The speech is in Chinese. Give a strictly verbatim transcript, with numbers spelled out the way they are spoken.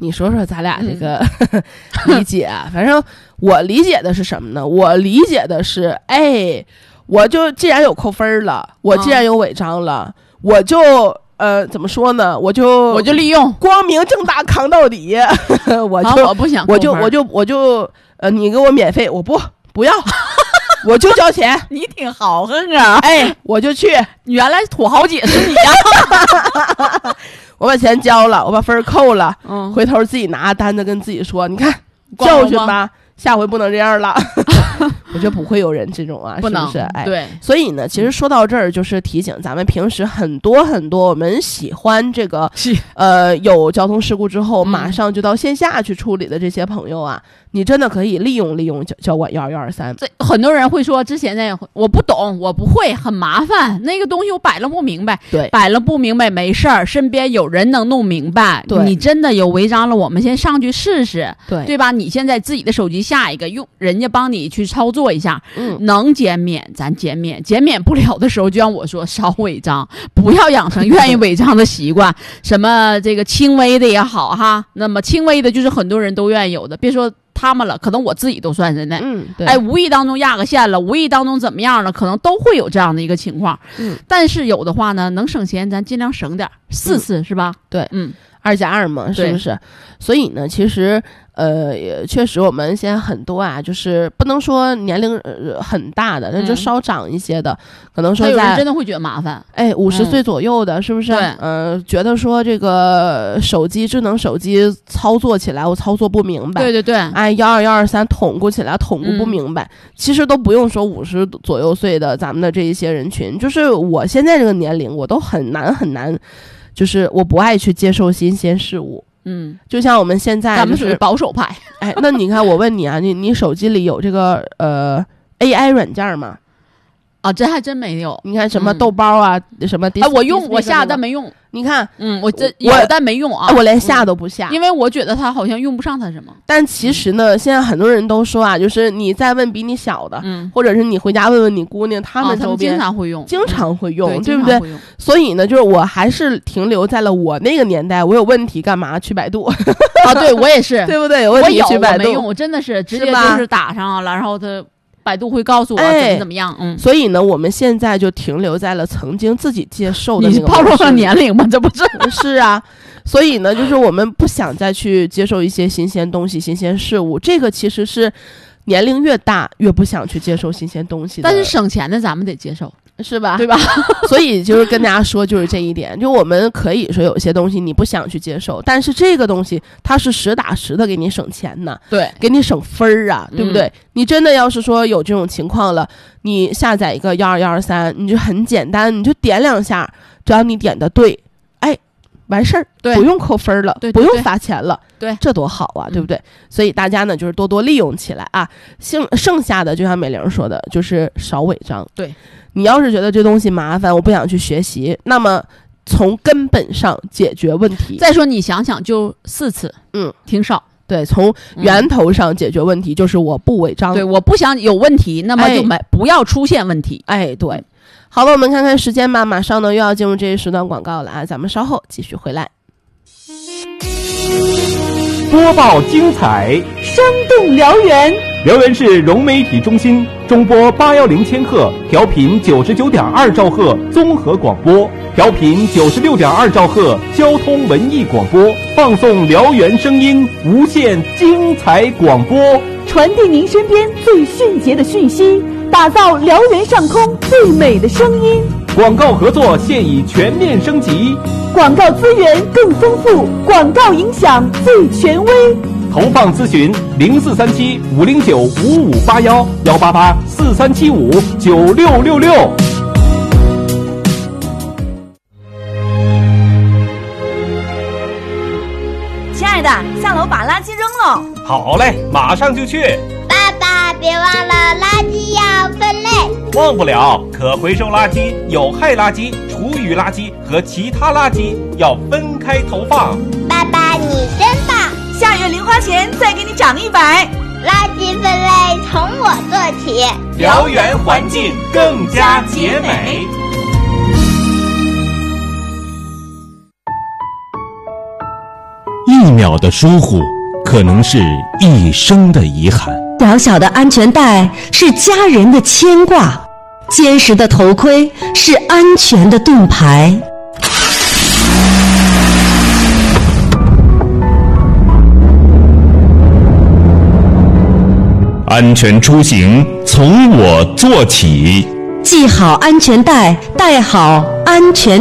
你说说咱俩这个、嗯、理解啊。反正我理解的是什么呢？我理解的是，哎，我就既然有扣分了，我既然有违章了，嗯、我就呃怎么说呢？我就我就利用光明正大扛到底。我就我不想我就我就我就呃，你给我免费，我不不要。我就交钱。 你挺豪横啊！ 哎，我就去。 原来土豪姐是你呀！ 我把钱交了，我把分扣了，嗯，回头自己拿单子跟自己说，你看教训吧，下回不能这样了。我觉得不会有人这种啊， 不能是不是？哎， 对。 所以呢，其实说到这儿，就是提醒咱们平时很多很多我们喜欢这个，呃，有交通事故之后、嗯、马上就到线下去处理的这些朋友啊，你真的可以利用利用交交管幺二幺二三。 这很多人会说，之前那我不懂，我不会，很麻烦，那个东西我摆了不明白。 对， 摆了不明白没事儿，身边有人能弄明白。 对， 你真的有违章了，我们先上去试试。 对， 对吧？你现在自己的手机下一个，用人家帮你去操作一下。 嗯， 能减免咱减免，减免不了的时候，就像我说，少违章，不要养成愿意违章的习惯。什么这个轻微的也好哈，那么轻微的就是很多人都愿意有的，别说他们了，可能我自己都算在内。 嗯，对。 哎，无意当中压个线了，无意当中怎么样了，可能都会有这样的一个情况。 嗯， 但是有的话呢，能省钱，咱尽量省点，四次、嗯、是吧？ 对， 嗯， 二加二嘛，是不是？所以呢，其实。呃，也确实，我们现在很多啊，就是不能说年龄、呃、很大的，那就稍长一些的，嗯、可能说在有人真的会觉得麻烦。 哎，五十岁左右的，嗯、是不是？ 对， 呃，觉得说这个手机智能手机操作起来我操作不明白， 对对对， 哎，幺二幺二三统过起来统过不明白，嗯、其实都不用说五十左右岁的咱们的这一些人群，就是我现在这个年龄，我都很难很难，就是我不爱去接受新鲜事物。 嗯， 就像我们现在、就是， 咱们属于保守派。 哎，那你看，我问你啊，你你手机里有这个呃 A I 软件吗？ 啊，这还真没有。 你看什么豆包啊，嗯、什么？ 哎，我用，我下但没用。 你看， 嗯，我这有但没用啊， 我连下都不下、 嗯，因为我觉得它好像用不上它什么。 但其实呢，现在很多人都说啊，就是你再问比你小的， 嗯， 或者是你回家问问你姑娘，他们周边、 啊、经常会用， 经常会用， 嗯、 对不对？所以呢，就是我还是停留在了我那个年代，我有问题干嘛去百度？ 啊，对我也是， 对不对？有问题去百度， 我有我没用，我真的是直接就是打上了，然后它。百度会告诉我怎么怎么样， 哎、嗯，所以呢，我们现在就停留在了曾经自己接受的那个。 你暴露了年龄吗？这不是是啊，所以呢，就是我们不想再去接受一些新鲜东西、新鲜事物。这个其实是年龄越大越不想去接受新鲜东西的。 但是省钱的咱们得接受。 是吧？ 对吧？ 所以就是跟大家说，就是这一点，就我们可以说有些东西你不想去接受，但是这个东西它是实打实的给你省钱呢， 对， 给你省分儿啊，对不对？嗯、你真的要是说有这种情况了，你下载一个幺二幺二三，你就很简单，你就点两下，只要你点的对，哎，完事儿，不用扣分了， 对对对， 不用罚钱了， 对， 这多好啊， 嗯、 对不对？所以大家呢，就是多多利用起来啊。剩剩下的就像美玲说的，就是少违章， 对。 你要是觉得这东西麻烦，我不想去学习，那么从根本上解决问题。 再说你想想，就四次， 嗯， 挺少。 对，从源头上解决问题，嗯、就是我不违章。 对，我不想有问题，那么就没、哎、不要出现问题。 哎，对。好了，我们看看时间吧，马上呢又要进入这一时段广告了啊，咱们稍后继续回来。 播报精彩， 生动辽源。 辽源市融媒体中心中波八幺零千赫，调频九十九点二兆赫综合广播，调频九十六点二兆赫交通文艺广播，放送辽源声音，无限精彩广播， 传递您身边最迅捷的讯息，打造辽源上空最美的声音。 广告合作现已全面升级， 广告资源更丰富，广告影响最权威。 投放咨询零四三七五零九五五八幺幺八八四三七五九六六六。 亲爱的，下楼把垃圾扔了。 好嘞，马上就去。 爸爸，别忘了垃圾要分类。 忘不了，可回收垃圾、有害垃圾、厨余垃圾和其他垃圾要分开投放。 爸爸，你真棒！ 下月零花钱再给你涨一百。 垃圾分类从我做起， 辽源环境更加洁美。 一秒的疏忽，可能是一生的遗憾。 小小的安全带是家人的牵挂，坚实的头盔是安全的盾牌。 安全出行从我做起， 系好安全带，戴好安全